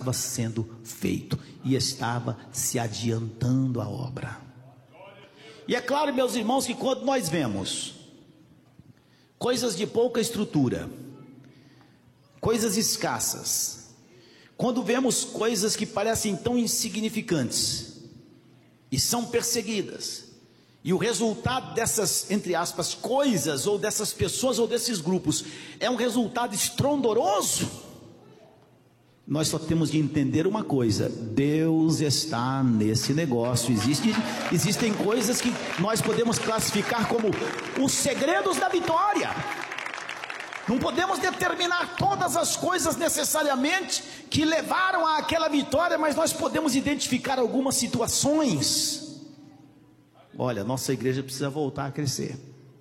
estava sendo feito e estava se adiantando a obra. E é claro, meus irmãos, que quando nós vemos coisas de pouca estrutura, coisas escassas, quando vemos coisas que parecem tão insignificantes e são perseguidas, e o resultado dessas, entre aspas, coisas, ou dessas pessoas, ou desses grupos, é um resultado estrondoroso, nós só temos de entender uma coisa: Deus está nesse negócio. Existem coisas que nós podemos classificar como os segredos da vitória. Não podemos determinar todas as coisas necessariamente que levaram àquela vitória, mas nós podemos identificar algumas situações. Olha, nossa igreja precisa voltar a crescer.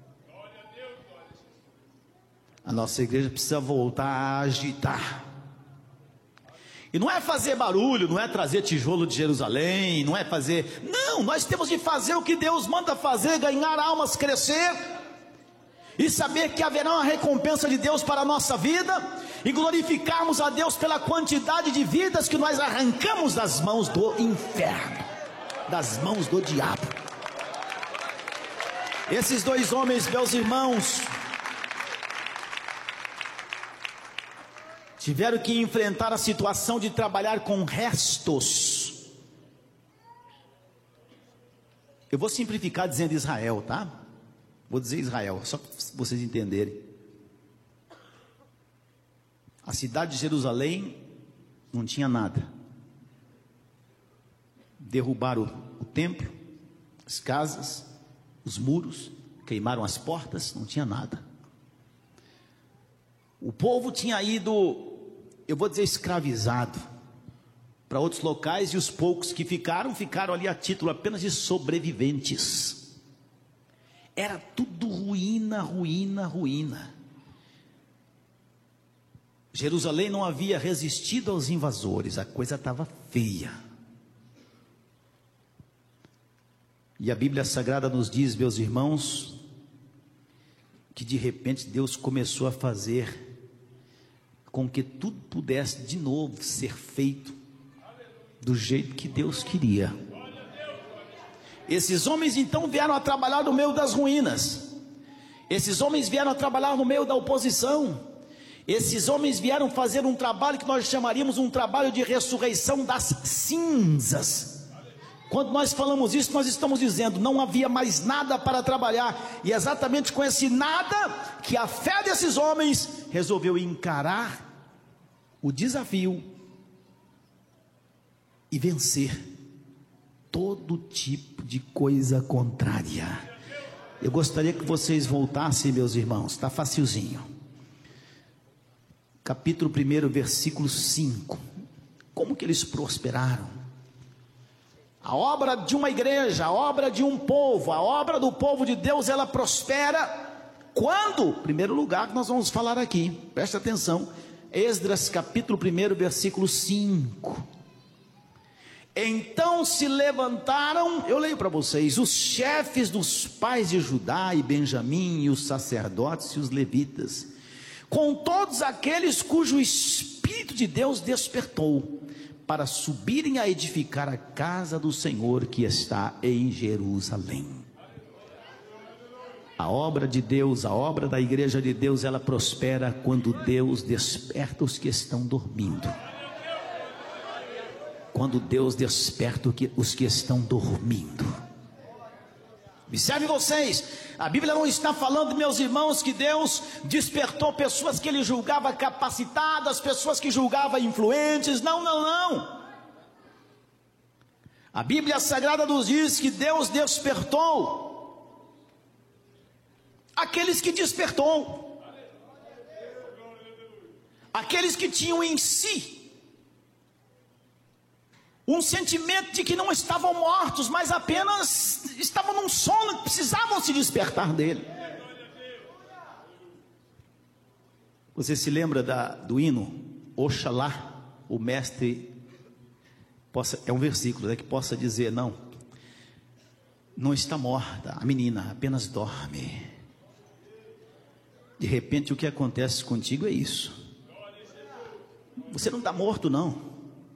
A nossa igreja precisa voltar a agitar. E não é fazer barulho, não é trazer tijolo de Jerusalém, não é fazer... Não, nós temos de fazer o que Deus manda fazer, ganhar almas, crescer, e saber que haverá uma recompensa de Deus para a nossa vida, e glorificarmos a Deus pela quantidade de vidas que nós arrancamos das mãos do inferno, das mãos do diabo. Esses dois homens, meus irmãos, tiveram que enfrentar a situação de trabalhar com restos. Eu vou simplificar dizendo Israel, tá? Vou dizer Israel, só para vocês entenderem. A cidade de Jerusalém não tinha nada. Derrubaram o templo, as casas, os muros, queimaram as portas, não tinha nada. O povo tinha ido, eu vou dizer, escravizado para outros locais, e os poucos que ficaram ali a título apenas de sobreviventes. Era tudo ruína, ruína, ruína. Jerusalém não havia resistido aos invasores, a coisa estava feia. E a Bíblia Sagrada nos diz, meus irmãos, que de repente Deus começou a fazer com que tudo pudesse de novo ser feito do jeito que Deus queria. Esses homens então vieram a trabalhar no meio das ruínas. Esses homens vieram a trabalhar no meio da oposição. Esses homens vieram fazer um trabalho que nós chamaríamos um trabalho de ressurreição das cinzas. Quando nós falamos isso, nós estamos dizendo, não havia mais nada para trabalhar. E é exatamente com esse nada que a fé desses homens resolveu encarar o desafio e vencer todo tipo de coisa contrária. Eu gostaria que vocês voltassem, meus irmãos, está facilzinho. Capítulo 1, versículo 5. Como que eles prosperaram? A obra de uma igreja, a obra de um povo, a obra do povo de Deus, ela prospera quando? Primeiro lugar que nós vamos falar aqui, presta atenção, Esdras capítulo 1, versículo 5. Então se levantaram, eu leio para vocês, os chefes dos pais de Judá e Benjamim, e os sacerdotes e os levitas, com todos aqueles cujo Espírito de Deus despertou, para subirem a edificar a casa do Senhor que está em Jerusalém. A obra de Deus, a obra da igreja de Deus, ela prospera quando Deus desperta os que estão dormindo. Quando Deus desperta os que estão dormindo. Observe vocês, a Bíblia não está falando, meus irmãos, que Deus despertou pessoas que ele julgava capacitadas, pessoas que julgava influentes. Não, não, não. A Bíblia Sagrada nos diz que Deus despertou aqueles que despertou, aqueles que tinham em si um sentimento de que não estavam mortos, mas apenas estavam num sono, precisavam se despertar dele. Você se lembra do hino Oxalá o mestre possa, é um versículo, que possa dizer, não está morta a menina, apenas dorme. De repente o que acontece contigo é isso. Você não está morto não.